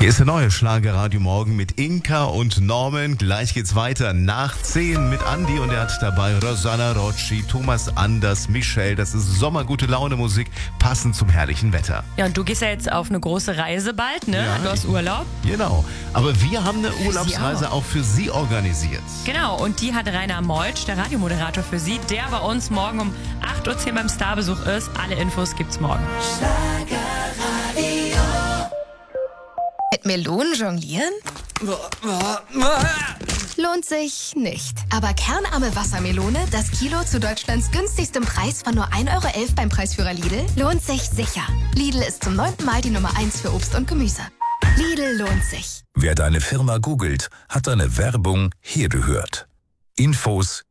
Hier ist der neue Schlagerradio Morgen mit Inka und Norman. Gleich geht's weiter nach 10 mit Andi und er hat dabei Rosanna Rocci, Thomas Anders, Michelle. Das ist Sommergute Laune Musik, passend zum herrlichen Wetter. Ja, und du gehst ja jetzt auf eine große Reise bald, ne? Ja, du hast Urlaub. Genau. Aber wir haben eine Urlaubsreise auch für Sie organisiert. Genau, und die hat Rainer Meutsch, der Radiomoderator für Sie, der bei uns morgen um 8.10 Uhr beim Starbesuch ist. Alle Infos gibt's morgen. Schlagerradio. Mit Melonen jonglieren? Lohnt sich nicht. Aber kernarme Wassermelone, das Kilo zu Deutschlands günstigstem Preis von nur 1,11 € beim Preisführer Lidl, lohnt sich sicher. Lidl ist zum 9. Mal die Nummer 1 für Obst und Gemüse. Lidl lohnt sich. Wer deine Firma googelt, hat deine Werbung hier gehört. Infos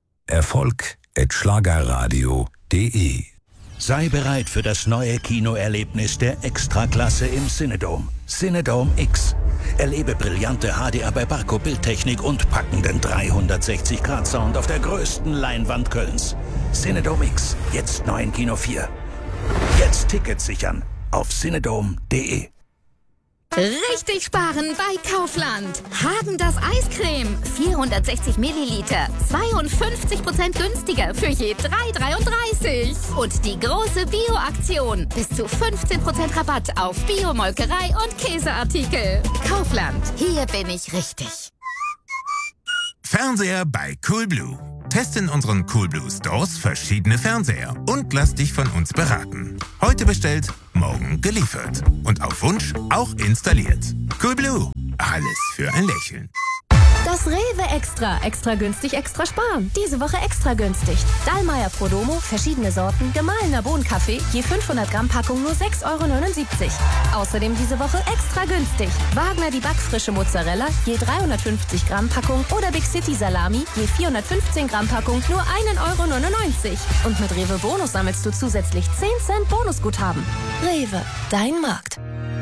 erfolg@schlagerradio.de. Sei bereit für das neue Kinoerlebnis der Extraklasse im Cinedome. Cinedome X. Erlebe brillante HDR bei Barco Bildtechnik und packenden 360-Grad-Sound auf der größten Leinwand Kölns. Cinedome X, jetzt neu in Kino 4. Jetzt Tickets sichern auf cinedome.de. Richtig sparen bei Kaufland. Häagen-Dazs Eiscreme. 460 Milliliter. 52% günstiger für je 3,33. Und die große Bio-Aktion. Bis zu 15% Rabatt auf Bio-Molkerei und Käseartikel. Kaufland. Hier bin ich richtig. Fernseher bei Coolblue. Teste in unseren Coolblue Stores verschiedene Fernseher und lass dich von uns beraten. Heute bestellt, morgen geliefert. Und auf Wunsch auch installiert. Coolblue. Alles für ein Lächeln. Das Rewe Extra. Extra günstig, extra sparen. Diese Woche extra günstig. Dallmayr Prodomo, verschiedene Sorten, gemahlener Bohnenkaffee, je 500 Gramm Packung nur 6,79 €. Außerdem diese Woche extra günstig. Wagner die backfrische Mozzarella, je 350 Gramm Packung oder Big City Salami, je 415 Gramm Packung nur 1,99 €. Und mit Rewe Bonus sammelst du zusätzlich 10 Cent Bonusguthaben. Rewe, dein Markt.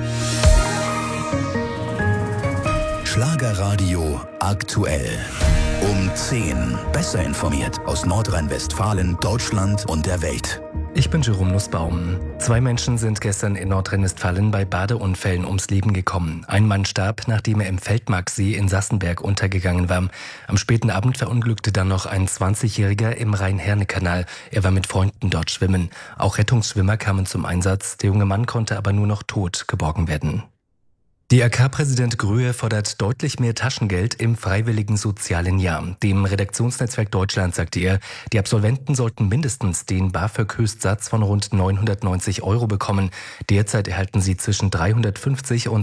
Schlagerradio aktuell. Um 10. Besser informiert aus Nordrhein-Westfalen, Deutschland und der Welt. Ich bin Jerome Nussbaum. 2 Menschen sind gestern in Nordrhein-Westfalen bei Badeunfällen ums Leben gekommen. Ein Mann starb, nachdem er im Feldmarksee in Sassenberg untergegangen war. Am späten Abend verunglückte dann noch ein 20-Jähriger im Rhein-Herne-Kanal. Er war mit Freunden dort schwimmen. Auch Rettungsschwimmer kamen zum Einsatz. Der junge Mann konnte aber nur noch tot geborgen werden. DRK-Präsident Gröhe fordert deutlich mehr Taschengeld im freiwilligen sozialen Jahr. Dem Redaktionsnetzwerk Deutschland sagte er, die Absolventen sollten mindestens den BAföG-Höchstsatz von rund 990 € bekommen. Derzeit erhalten sie zwischen 350 und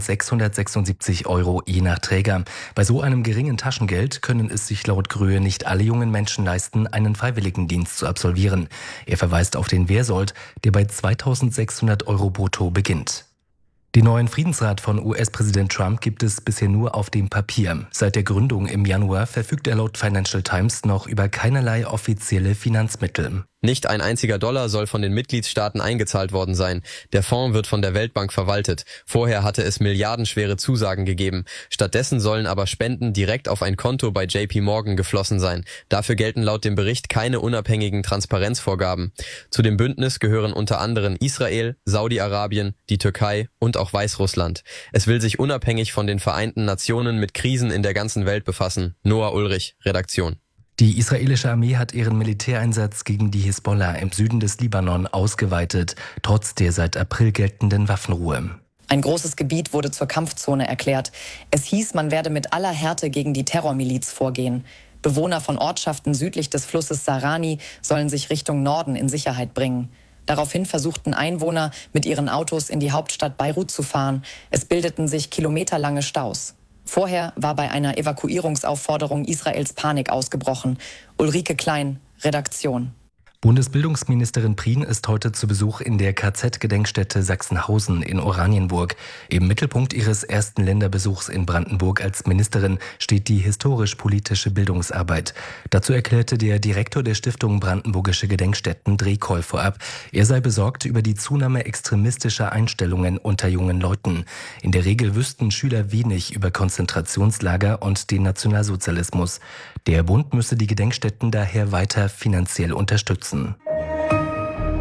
676 € je nach Träger. Bei so einem geringen Taschengeld können es sich laut Gröhe nicht alle jungen Menschen leisten, einen Freiwilligendienst zu absolvieren. Er verweist auf den Wehrsold, der bei 2.600 € brutto beginnt. Den neuen Friedensrat von US-Präsident Trump gibt es bisher nur auf dem Papier. Seit der Gründung im Januar verfügt er laut Financial Times noch über keinerlei offizielle Finanzmittel. Nicht ein einziger Dollar soll von den Mitgliedstaaten eingezahlt worden sein. Der Fonds wird von der Weltbank verwaltet. Vorher hatte es milliardenschwere Zusagen gegeben. Stattdessen sollen aber Spenden direkt auf ein Konto bei JP Morgan geflossen sein. Dafür gelten laut dem Bericht keine unabhängigen Transparenzvorgaben. Zu dem Bündnis gehören unter anderem Israel, Saudi-Arabien, die Türkei und auch Weißrussland. Es will sich unabhängig von den Vereinten Nationen mit Krisen in der ganzen Welt befassen. Noah Ulrich, Redaktion. Die israelische Armee hat ihren Militäreinsatz gegen die Hisbollah im Süden des Libanon ausgeweitet, trotz der seit April geltenden Waffenruhe. Ein großes Gebiet wurde zur Kampfzone erklärt. Es hieß, man werde mit aller Härte gegen die Terrormiliz vorgehen. Bewohner von Ortschaften südlich des Flusses Sarani sollen sich Richtung Norden in Sicherheit bringen. Daraufhin versuchten Einwohner, mit ihren Autos in die Hauptstadt Beirut zu fahren. Es bildeten sich kilometerlange Staus. Vorher war bei einer Evakuierungsaufforderung Israels Panik ausgebrochen. Ulrike Klein, Redaktion. Bundesbildungsministerin Prien ist heute zu Besuch in der KZ-Gedenkstätte Sachsenhausen in Oranienburg. Im Mittelpunkt ihres ersten Länderbesuchs in Brandenburg als Ministerin steht die historisch-politische Bildungsarbeit. Dazu erklärte der Direktor der Stiftung Brandenburgische Gedenkstätten Drehkoll vorab, er sei besorgt über die Zunahme extremistischer Einstellungen unter jungen Leuten. In der Regel wüssten Schüler wenig über Konzentrationslager und den Nationalsozialismus. Der Bund müsse die Gedenkstätten daher weiter finanziell unterstützen. Jetzt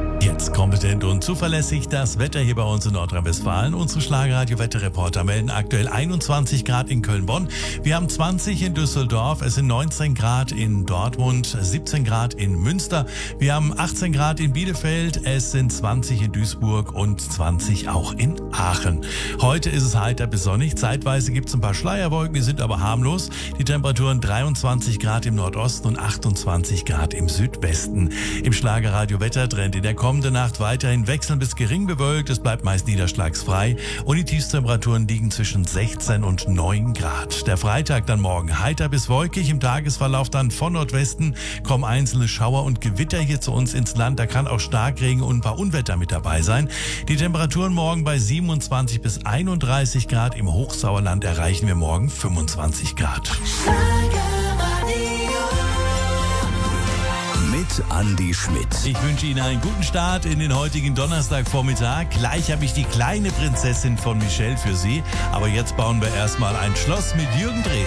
Kurz, kompetent und zuverlässig das Wetter hier bei uns in Nordrhein-Westfalen. Unsere Schlagerradio-Wetterreporter melden aktuell 21 Grad in Köln-Bonn. Wir haben 20 in Düsseldorf, es sind 19 Grad in Dortmund, 17 Grad in Münster. Wir haben 18 Grad in Bielefeld, es sind 20 in Duisburg und 20 auch in Aachen. Heute ist es heiter bis sonnig. Zeitweise gibt es ein paar Schleierwolken, die sind aber harmlos. Die Temperaturen 23 Grad im Nordosten und 28 Grad im Südwesten. Im Schlagerradio-Wettertrend in der kommenden Nacht weiterhin wechselnd bis gering bewölkt. Es bleibt meist niederschlagsfrei und die Tiefstemperaturen liegen zwischen 16 und 9 Grad. Der Freitag dann morgen heiter bis wolkig. Im Tagesverlauf dann von Nordwesten kommen einzelne Schauer und Gewitter hier zu uns ins Land. Da kann auch Starkregen und ein paar Unwetter mit dabei sein. Die Temperaturen morgen bei 27 bis 31 Grad. Im Hochsauerland erreichen wir morgen 25 Grad. Mit Andi Schmidt. Ich wünsche Ihnen einen guten Start in den heutigen Donnerstagvormittag. Gleich habe ich die kleine Prinzessin von Michelle für Sie. Aber jetzt bauen wir erstmal ein Schloss mit Jürgen Drews.